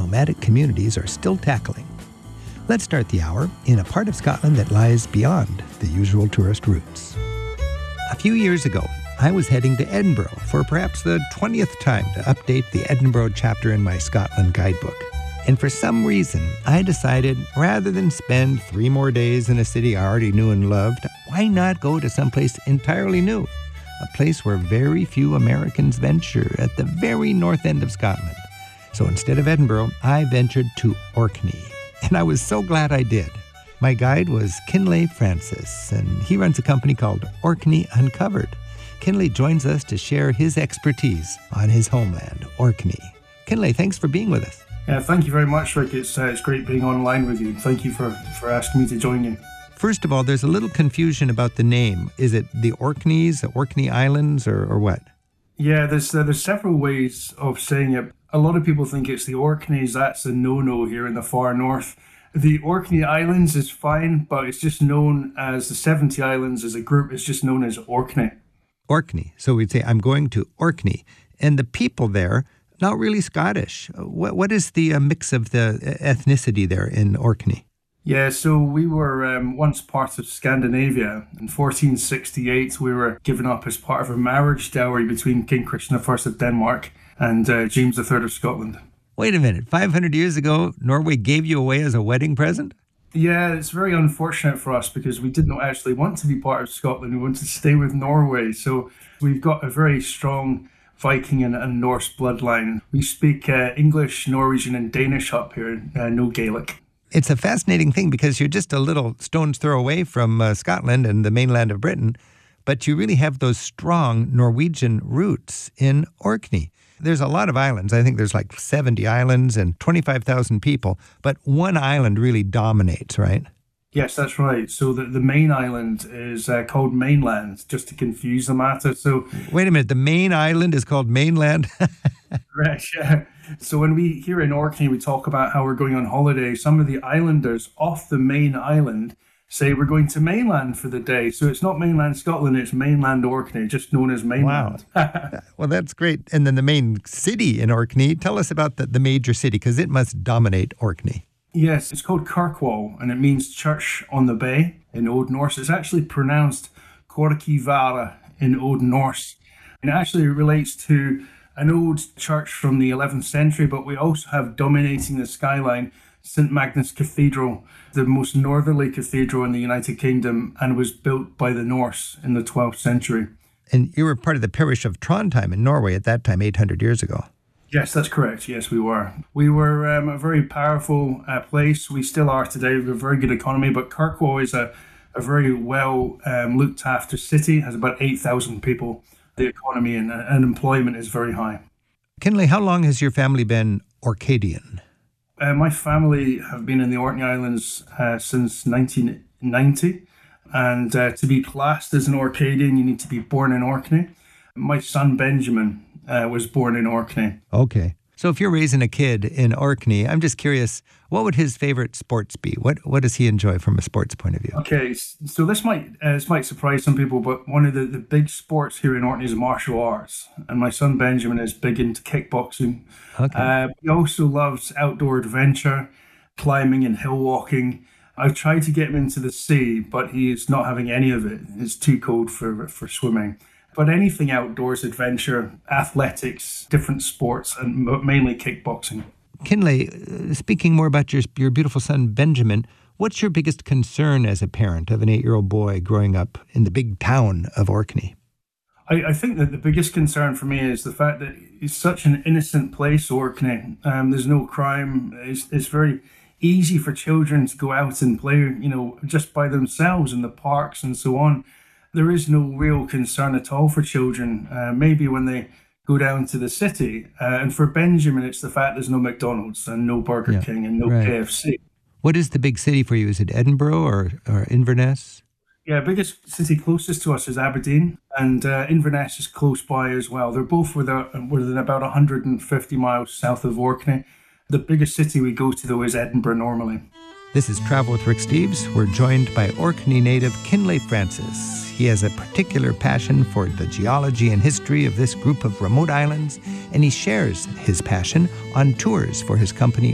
nomadic communities are still tackling. Let's start the hour in a part of Scotland that lies beyond the usual tourist routes. A few years ago, I was heading to Edinburgh for perhaps the 20th time to update the Edinburgh chapter in my Scotland guidebook. And for some reason, I decided rather than spend 3 more days in a city I already knew and loved, why not go to someplace entirely new? A place where very few Americans venture at the very north end of Scotland. So instead of Edinburgh, I ventured to Orkney. And I was so glad I did. My guide was Kinlay Francis, and he runs a company called Orkney Uncovered. Kinlay joins us to share his expertise on his homeland, Orkney. Kinlay, thanks for being with us. Thank you very much, Rick. It's great being online with you. Thank you for asking me to join you. First of all, there's a little confusion about the name. Is it the Orkneys, the Orkney Islands, or what? Yeah, there's several ways of saying it. A lot of people think it's the Orkneys. That's a no-no here in the far north. The Orkney Islands is fine, but it's just known as the 70 Islands as a group. It's just known as Orkney. Orkney. So we'd say, I'm going to Orkney. And the people there, not really Scottish. What is the mix of the ethnicity there in Orkney? Yeah, so we were once part of Scandinavia. In 1468, we were given up as part of a marriage dowry between King Christian I of Denmark and James III of Scotland. Wait a minute, 500 years ago, Norway gave you away as a wedding present? Yeah, it's very unfortunate for us because we did not actually want to be part of Scotland. We wanted to stay with Norway. So we've got a very strong Viking and Norse bloodline. We speak English, Norwegian and Danish up here, no Gaelic. It's a fascinating thing because you're just a little stone's throw away from Scotland and the mainland of Britain, but you really have those strong Norwegian roots in Orkney. There's a lot of islands. I think there's like 70 islands and 25,000 people, but one island really dominates, right? Yes, that's right. So the main island is called Mainland, just to confuse the matter. So wait a minute, the main island is called Mainland? Correct, yeah. So when we here in Orkney, we talk about how we're going on holiday, some of the islanders off the main island say we're going to Mainland for the day. So it's not mainland Scotland, it's mainland Orkney, just known as Mainland. Wow. Well, that's great. And then the main city in Orkney, tell us about the major city, because it must dominate Orkney. Yes, it's called Kirkwall, and it means church on the bay in Old Norse. It's actually pronounced Korkivara in Old Norse. And it actually relates to an old church from the 11th century, but we also have dominating the skyline St. Magnus Cathedral, the most northerly cathedral in the United Kingdom, and was built by the Norse in the 12th century. And you were part of the parish of Trondheim in Norway at that time, 800 years ago. Yes, that's correct. Yes, we were. We were a very powerful place. We still are today. We have a very good economy, but Kirkwall is a very well looked after city, has about 8,000 people. The economy and employment is very high. Kinlay, how long has your family been Orcadian? My family have been in the Orkney Islands since 1990. And to be classed as an Orcadian, you need to be born in Orkney. My son Benjamin was born in Orkney. Okay. So if you're raising a kid in Orkney, I'm just curious, what would his favorite sports be? What does he enjoy from a sports point of view? Okay, so this might surprise some people, but one of the big sports here in Orkney is martial arts. And my son Benjamin is big into kickboxing. Okay. He also loves outdoor adventure, climbing and hill walking. I've tried to get him into the sea, but he is not having any of it. It's too cold for swimming. But anything outdoors, adventure, athletics, different sports, and mainly kickboxing. Kinlay, speaking more about your beautiful son, Benjamin, what's your biggest concern as a parent of an 8-year-old boy growing up in the big town of Orkney? I think that the biggest concern for me is the fact that it's such an innocent place, Orkney. There's no crime. It's very easy for children to go out and play, just by themselves in the parks and so on. There is no real concern at all for children, maybe when they go down to the city. And for Benjamin, it's the fact there's no McDonald's and no Burger King and no KFC. What is the big city for you? Is it Edinburgh or Inverness? Yeah, biggest city closest to us is Aberdeen, and Inverness is close by as well. They're both within about 150 miles south of Orkney. The biggest city we go to, though, is Edinburgh normally. This is Travel with Rick Steves. We're joined by Orkney native Kinlay Francis. He has a particular passion for the geology and history of this group of remote islands, and he shares his passion on tours for his company